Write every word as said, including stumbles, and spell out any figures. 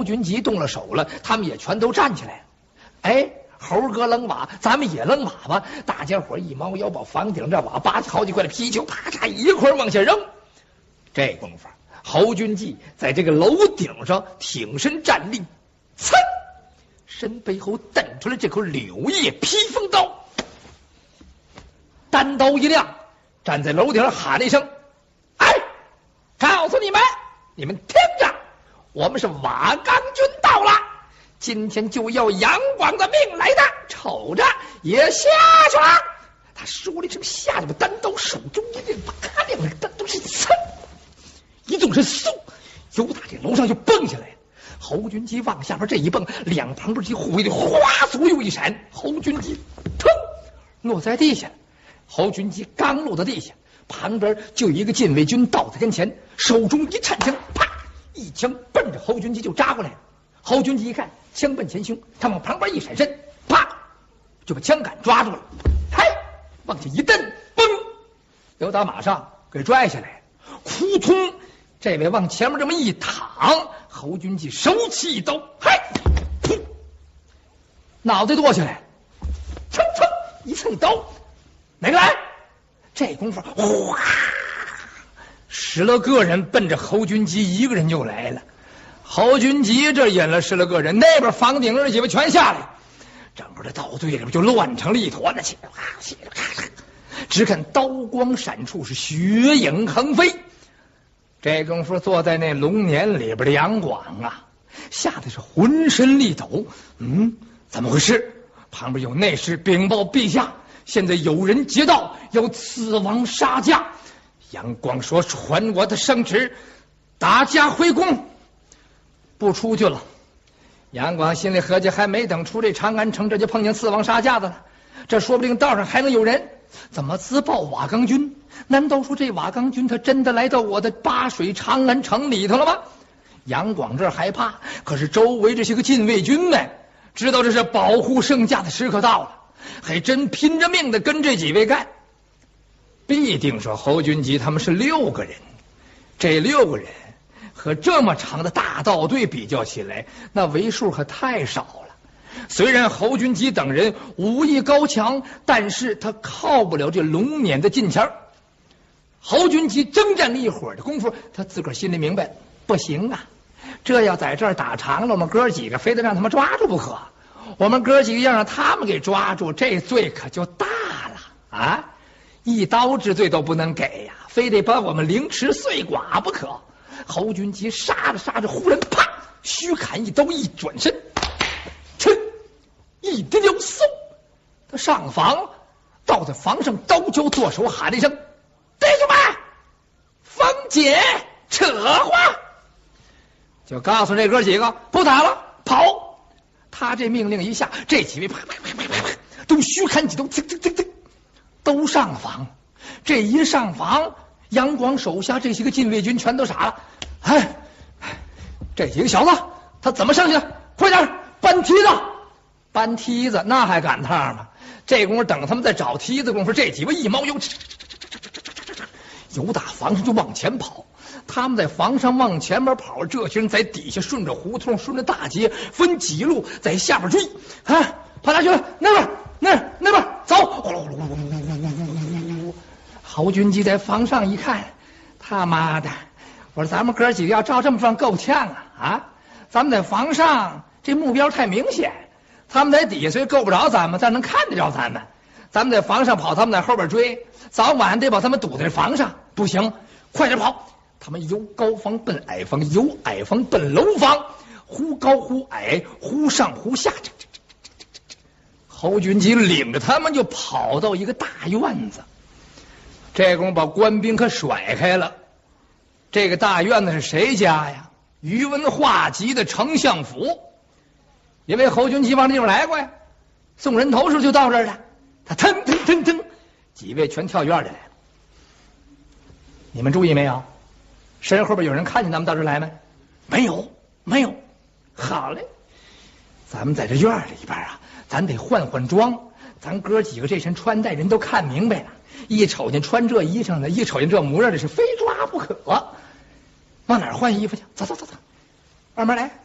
侯军吉动了手了，他们也全都站起来了。哎，猴哥扔瓦，咱们也扔瓦吧！大家伙一猫腰把房顶这瓦拔起好几块的皮球，啪嚓一块往下扔。这功夫，侯军吉在这个楼顶上挺身站立，噌，身背后蹬出来这口柳叶披风刀，单刀一亮，站在楼顶上喊了一声：“哎，告诉你们，你们听着，我们是瓦岗军到了。”今天就要杨广的命来的，瞅着也下去了。他说了一声下去，把单刀手中一拎，啪，两个单刀是噌，一动是嗖，由打这楼上就蹦下来了。侯军吉往下边这一蹦，两旁边这护卫队哗左右一闪，侯军吉腾落在地下。侯军吉刚落到地下，旁边就有一个禁卫军到他跟前，手中一颤枪，啪，一枪奔着侯军吉就扎过来了。侯军吉一看，枪奔前胸，他往旁边一闪身，啪，就把枪杆抓住了，嗨，往下一蹬，嘣，由打马上给拽下来，扑通，这位往前面这么一躺，侯军吉手起一刀，嗨，噗，脑袋剁下来，噌噌一蹭刀，哪个来？这功夫，哗，十来个人奔着侯军吉一个人就来了。侯军吉这引了十来个人，那边房顶上几位全下来，整个的道队里边就乱成了一团，那气啪气啪，只看刀光闪处，是血影横飞。这功夫坐在那龙辇里边的杨广啊，吓得是浑身力抖。嗯，怎么回事？旁边有内侍禀报陛下，现在有人劫道，要刺王杀驾。杨广说：“传我的圣旨，打家回宫。”不出去了。杨广心里合计，还没等出这长安城，这就碰见刺王杀驾的了。这说不定道上还能有人。怎么自报瓦岗军？难道说这瓦岗军他真的来到我的巴水长安城里头了吗？杨广这害怕，可是周围这些个禁卫军们知道这是保护圣驾的时刻到了，还真拼着命的跟这几位干。必定说侯军吉他们是六个人，这六个人和这么长的大道队比较起来，那为数可太少了。虽然侯军吉等人武艺高强，但是他靠不了这龙辇的近前。侯军吉征战了一会儿的功夫，他自个儿心里明白，不行啊，这要在这儿打长了，我们哥几个非得让他们抓住不可。我们哥几个要让他们给抓住，这罪可就大了啊！一刀之罪都不能给呀，非得把我们凌迟碎剐不可。侯军吉杀着杀着，忽然啪，虚砍一刀，一转身，哧，一滴溜嗖，他上房，倒在房上，刀交剁手，喊了一声：“弟兄们，封解扯话！”就告诉这哥几个不打了，跑。他这命令一下，这几位啪啪啪啪啪啪都虚砍几刀，呲呲呲呲，都上房。这一上房，杨广手下这些个禁卫军全都傻了。哎，这几个小子他怎么上去的？快点搬梯子！搬梯子那还赶趟吗？这功夫等他们在找梯子功夫，这几位一猫腰，由打房上就往前跑。他们在房上往前面跑，这些人在底下顺着胡同，顺着大街，分几路在下边追。啊，跑哪去了？那边，那那边走！侯军吉在房上一看，他妈的！我说咱们哥几个要照这么放够呛啊啊！咱们在房上这目标太明显，他们在底下虽够不着咱们，但能看得着咱们。咱们在房上跑，他们在后边追，早晚得把他们堵在房上。不行，快点跑！他们由高房奔矮房，由矮房奔楼房，忽高忽矮，忽上忽下。这这这这这这侯军吉领着他们就跑到一个大院子，这功夫把官兵可甩开了。这个大院子是谁家呀？宇文化及的丞相府。因为侯军吉往这地方来过呀，送人头时就到这儿了。他腾腾腾腾，几位全跳院里来了。你们注意没有？身后边有人看见咱们到这儿来没？没有，没有。好嘞，咱们在这院里边啊，咱得换换装。咱哥几个这身穿戴人都看明白了，一瞅见穿这衣裳的，一瞅见这模样的，是非抓不可。往哪儿换衣服去？走走走走，慢慢来。